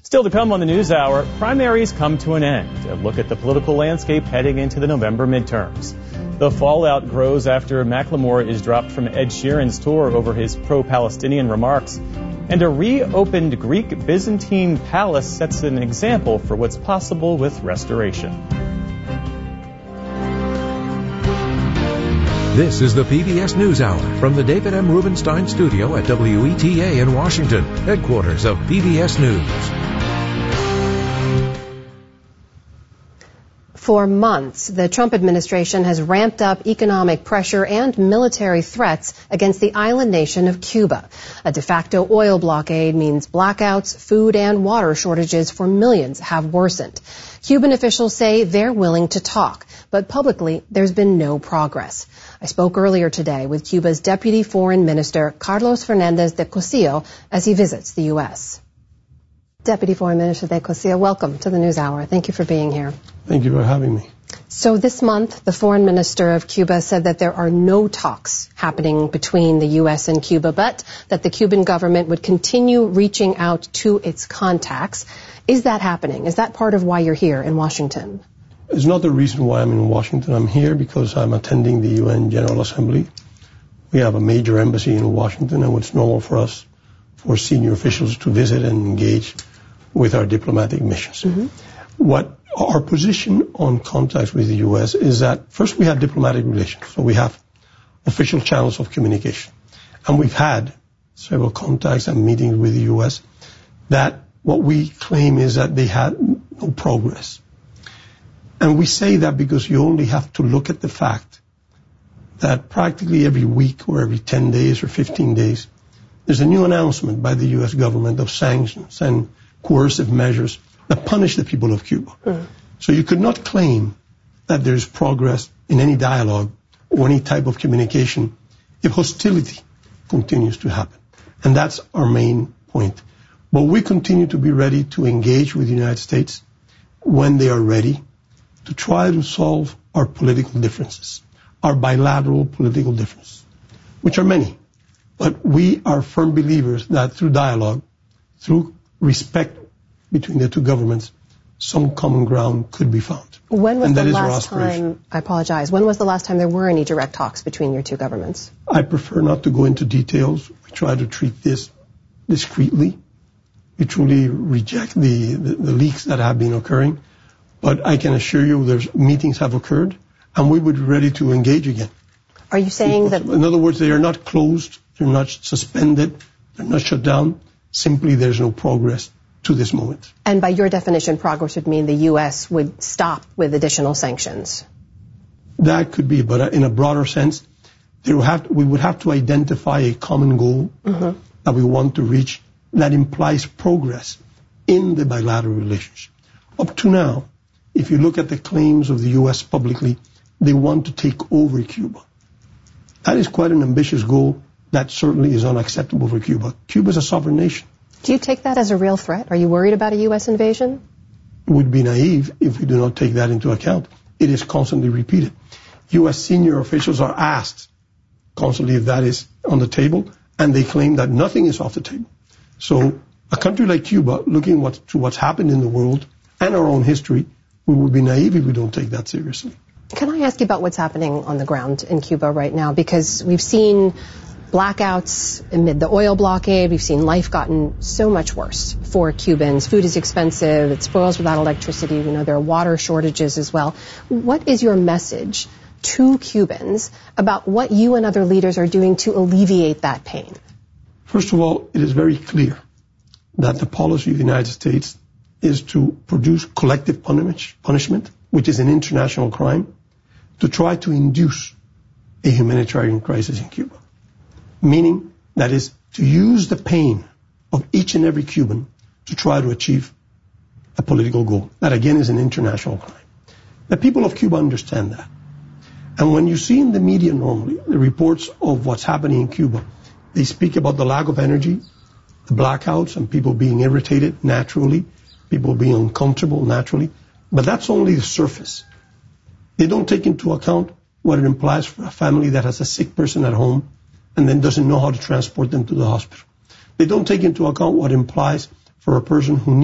Still to come on the NewsHour, primaries come to an end. A look at the political landscape heading into the November midterms. The fallout grows after Macklemore is dropped from Ed Sheeran's tour over his pro-Palestinian remarks. And a reopened Greek Byzantine palace sets an example for what's possible with restoration. This is the PBS NewsHour from the David M. Rubenstein studio at WETA in Washington, headquarters of PBS News. For months, the Trump administration has ramped up economic pressure and military threats against the island nation of Cuba. A de facto oil blockade means blackouts, food and water shortages for millions have worsened. Cuban officials say they're willing to talk, but publicly there's been no progress. I spoke earlier today with Cuba's Deputy Foreign Minister, Carlos Fernandez de Cosio, as he visits the U.S. Deputy Foreign Minister de Cosio, welcome to the NewsHour. Thank you for being here. Thank you for having me. So this month, the Foreign Minister of Cuba said that there are no talks happening between the U.S. and Cuba, but that the Cuban government would continue reaching out to its contacts. Is that happening? Is that part of why you're here in Washington? It's not the reason why I'm in Washington. I'm here because I'm attending the UN General Assembly. We have a major embassy in Washington, and it's normal for us, for senior officials to visit and engage with our diplomatic missions. Mm-hmm. What our position on contacts with the U.S. is that, first, we have diplomatic relations. So we have official channels of communication. And we've had several contacts and meetings with the U.S. that what we claim is that they had no progress. And we say that because you only have to look at the fact that practically every week or every 10 days or 15 days, there's a new announcement by the U.S. government of sanctions and coercive measures that punish the people of Cuba. So you could not claim that there's progress in any dialogue or any type of communication if hostility continues to happen. And that's our main point. But we continue to be ready to engage with the United States when they are ready to try to solve our political differences, our bilateral political differences, which are many. But we are firm believers that through dialogue, through respect between the two governments, some common ground could be found. When was the last time, I apologize, when was the last time there were any direct talks between your two governments? I prefer not to go into details. We try to treat this discreetly. We truly reject the leaks that have been occurring. But I can assure you there's meetings have occurred, and we would be ready to engage again. Are you saying that... In other words, they are not closed, they're not suspended, they're not shut down. Simply there's no progress to this moment. And by your definition, progress would mean the U.S. would stop with additional sanctions? That could be, but in a broader sense, we would have to identify a common goal that we want to reach that implies progress in the bilateral relationship. Up to now, if you look at the claims of the U.S. publicly, they want to take over Cuba. That is quite an ambitious goal. That certainly is unacceptable for Cuba. Cuba is a sovereign nation. Do you take that as a real threat? Are you worried about a U.S. invasion? It would be naive if we do not take that into account. It is constantly repeated. U.S. senior officials are asked constantly if that is on the table, and they claim that nothing is off the table. So a country like Cuba, looking to what's happened in the world and our own history, we would be naive if we don't take that seriously. Can I ask you about what's happening on the ground in Cuba right now? Because we've seen blackouts amid the oil blockade. We've seen life gotten so much worse for Cubans. Food is expensive. It spoils without electricity. We know there are water shortages as well. What is your message to Cubans about what you and other leaders are doing to alleviate that pain? First of all, it is very clear that the policy of the United States is to produce collective punishment, which is an international crime, to try to induce a humanitarian crisis in Cuba. Meaning, that is, to use the pain of each and every Cuban to try to achieve a political goal. That, again, is an international crime. The people of Cuba understand that. And when you see in the media normally the reports of what's happening in Cuba, they speak about the lack of energy, the blackouts, and people being irritated naturally, people being uncomfortable naturally. But that's only the surface. They don't take into account what it implies for a family that has a sick person at home and then doesn't know how to transport them to the hospital. They don't take into account what it implies for a person who needs